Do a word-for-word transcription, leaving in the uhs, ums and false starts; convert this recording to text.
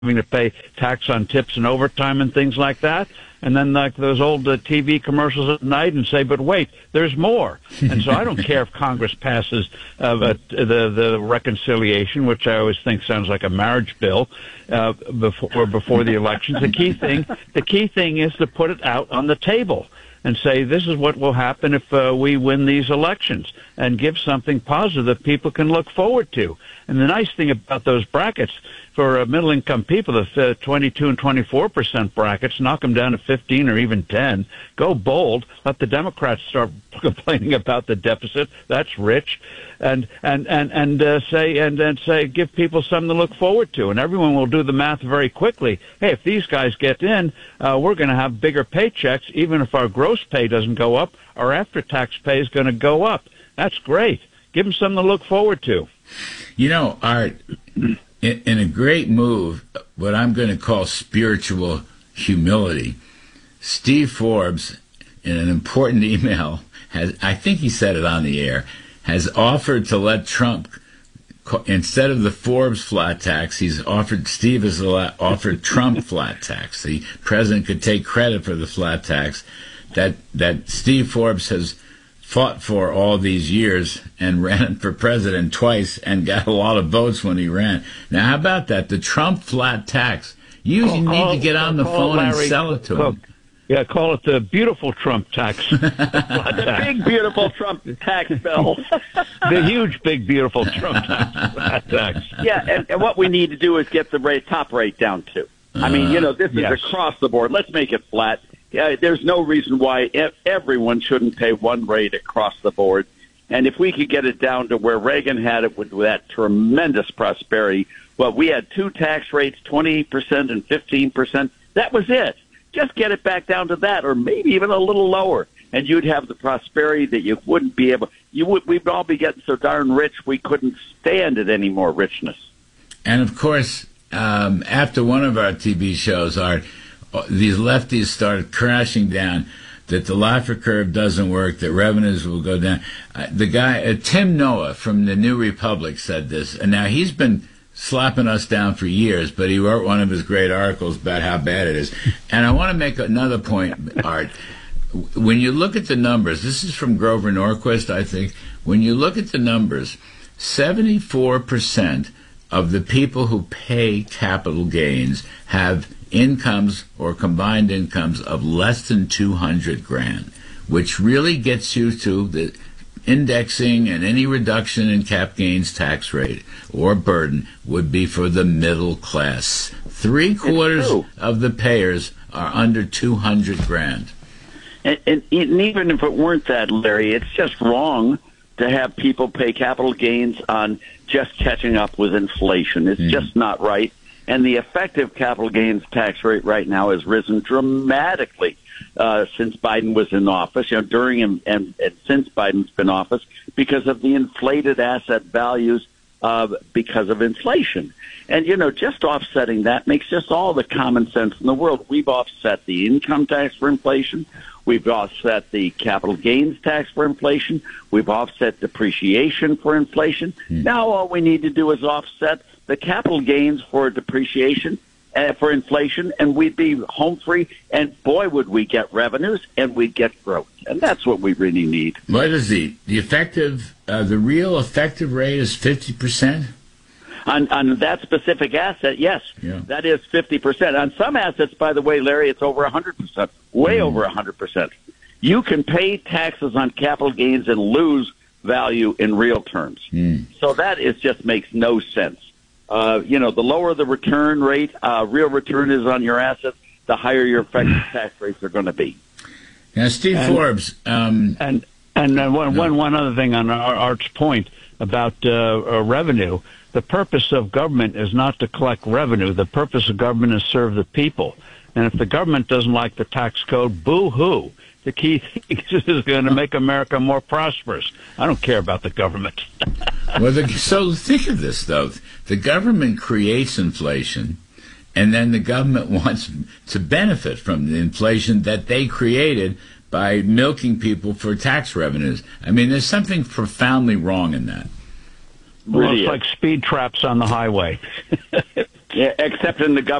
having to pay tax on tips and overtime and things like that. And then like those old uh, T V commercials at night and say, but wait, there's more. And so I don't care if Congress passes uh, the the reconciliation, which I always think sounds like a marriage bill, uh, before before the elections. The key thing, the key thing is to put it out on the table and say, this is what will happen if uh, we win these elections, and give something positive that people can look forward to. And the nice thing about those brackets for uh, middle-income people, the uh, twenty-two and twenty-four percent brackets, knock them down to fifteen or even ten. Go bold. Let the Democrats start complaining about the deficit. That's rich. And and and and uh, say and and say, give people something to look forward to, and everyone will do the math very quickly. Hey, if these guys get in, uh, we're going to have bigger paychecks, even if our gross pay doesn't go up. Our after-tax pay is going to go up. That's great. Give them something to look forward to. You know, Art, in, in a great move, what I'm going to call spiritual humility, Steve Forbes, in an important email, has, I think he said it on the air, has offered to let Trump, instead of the Forbes flat tax, he's offered, Steve has offered Trump flat tax. The president could take credit for the flat tax that, that Steve Forbes has fought for all these years and ran for president twice and got a lot of votes when he ran. Now, how about that? The Trump flat tax. You call, need call, to get on the phone Larry, and sell it to call, him. Yeah, call it the beautiful Trump tax. The big, beautiful Trump tax bill. The huge, big, beautiful Trump tax. tax. Yeah, and, and what we need to do is get the rate, top rate down, too. I mean, you know, this is yes. across the board. Let's make it flat. Yeah, there's no reason why everyone shouldn't pay one rate across the board. And if we could get it down to where Reagan had it with that tremendous prosperity, well, we had two tax rates, twenty percent and fifteen percent. That was it. Just get it back down to that, or maybe even a little lower, and you'd have the prosperity that you wouldn't be able. You would. We'd all be getting so darn rich we couldn't stand it any more richness. And of course, um, after one of our T V shows, Art, these lefties started crashing down, that the Laffer curve doesn't work, that revenues will go down. Uh, the guy, uh, Tim Noah from the New Republic said this, and now he's been slapping us down for years, but he wrote one of his great articles about how bad it is. And I want to make another point, Art. When you look at the numbers, this is from Grover Norquist, I think. When you look at the numbers, seventy-four percent of the people who pay capital gains have incomes or combined incomes of less than two hundred grand, which really gets you to the indexing, and any reduction in cap gains tax rate or burden would be for the middle class. Three quarters of the payers are under two hundred grand. And, and, and even if it weren't that, Larry, it's just wrong to have people pay capital gains on just catching up with inflation. It's mm. just not right. And the effective capital gains tax rate right now has risen dramatically uh, since Biden was in office, you know, during and, and, and since Biden's been in office, because of the inflated asset values uh, because of inflation. And, you know, just offsetting that makes just all the common sense in the world. We've offset the income tax for inflation. We've offset the capital gains tax for inflation. We've offset depreciation for inflation. Mm. Now all we need to do is offset the capital gains for depreciation, uh, for inflation, and we'd be home free. And boy, would we get revenues, and we'd get growth. And that's what we really need. What is the the effective, uh, the real effective rate is fifty percent? On, on that specific asset, yes, yeah. That is fifty percent. On some assets, by the way, Larry, it's over one hundred percent, way mm. over one hundred percent. You can pay taxes on capital gains and lose value in real terms. Mm. So that is just makes no sense. Uh, you know, the lower the return rate, uh, real return is on your assets, the higher your effective tax rates are going to be. Now, Steve and, Forbes. Um, and and uh, one, no. one, one other thing on Art's point about uh, uh, revenue. The purpose of government is not to collect revenue. The purpose of government is to serve the people. And if the government doesn't like the tax code, boo-hoo. The key thing is going to make America more prosperous. I don't care about the government. Well, the, so think of this, though. The government creates inflation, and then the government wants to benefit from the inflation that they created by milking people for tax revenues. I mean, there's something profoundly wrong in that. Well, it's like speed traps on the highway. Yeah, except in the government.